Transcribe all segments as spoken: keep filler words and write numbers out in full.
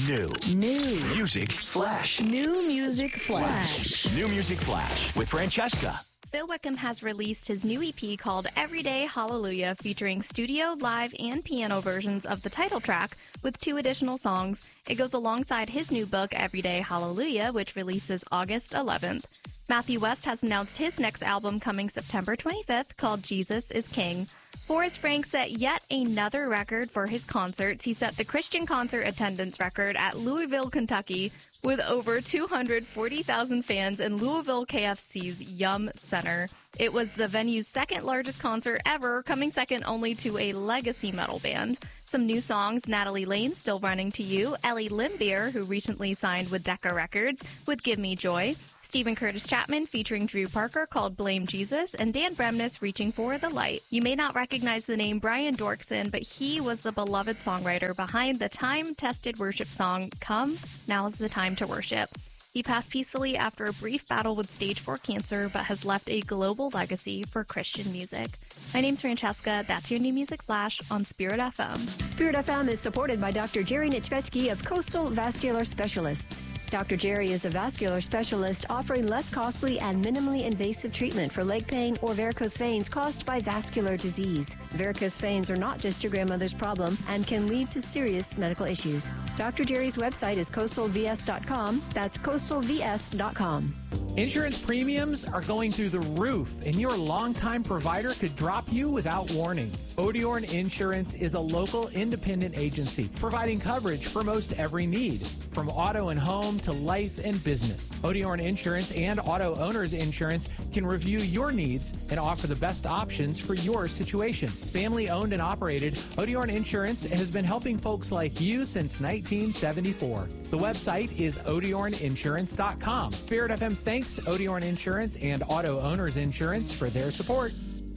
New. New. Music Flash. New Music Flash. New Music Flash with Francesca. Phil Wickham has released his new E P called Everyday Hallelujah, featuring studio, live, and piano versions of the title track with two additional songs. It goes alongside his new book, Everyday Hallelujah, which releases August eleventh. Matthew West has announced his next album coming September twenty-fifth called Jesus is King. Forrest Frank set yet another record for his concerts. He set the Christian concert attendance record at Louisville, Kentucky, with over two hundred forty thousand fans in Louisville K F C's Yum Center. It was the venue's second largest concert ever, coming second only to a legacy metal band. Some new songs: Natalie Lane, Still Running to You; Ellie Limbeer, who recently signed with Decca Records, with Give Me Joy; Stephen Curtis Chapman featuring Drew Parker called Blame Jesus; and Dan Bremnes, Reaching for the Light. You may not recognize the name Brian Dorkson, but he was the beloved songwriter behind the time-tested worship song, Come, Now's the Time to Worship. He passed peacefully after a brief battle with stage four cancer, but has left a global legacy for Christian music. My name's Francesca. That's your New Music Flash on Spirit F M. Spirit F M is supported by Doctor Jerry Nitzvetsky of Coastal Vascular Specialists. Doctor Jerry is a vascular specialist offering less costly and minimally invasive treatment for leg pain or varicose veins caused by vascular disease. Varicose veins are not just your grandmother's problem and can lead to serious medical issues. Doctor Jerry's website is coastal v s dot com. That's coastal v s dot com. Insurance premiums are going through the roof, and your longtime provider could drop you without warning. Odiorn Insurance is a local independent agency providing coverage for most every need, from auto and home to life and business. Odiorn Insurance and Auto Owners Insurance can review your needs and offer the best options for your situation. Family owned and operated, Odiorn Insurance has been helping folks like you since nineteen seventy-four. The website is odiorn insurance dot com. Spirit F M thanks Odiorn Insurance and Auto Owners Insurance for their support.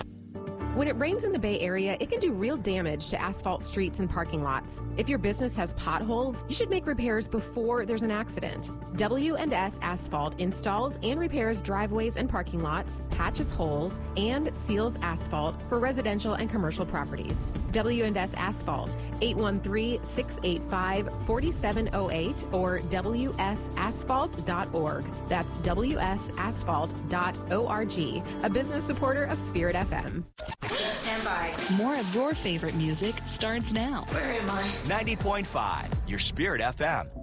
When it rains in the Bay Area, it can do real damage to asphalt streets and parking lots. If your business has potholes, you should make repairs before there's an accident. W and S Asphalt installs and repairs driveways and parking lots, patches holes, and seals asphalt for residential and commercial properties. W and S Asphalt, eight one three, six eight five, four seven zero eight or w s asphalt dot org. That's w s asphalt dot org, a business supporter of Spirit F M. Stand by. More of your favorite music starts now. Where am I? ninety point five, your Spirit F M.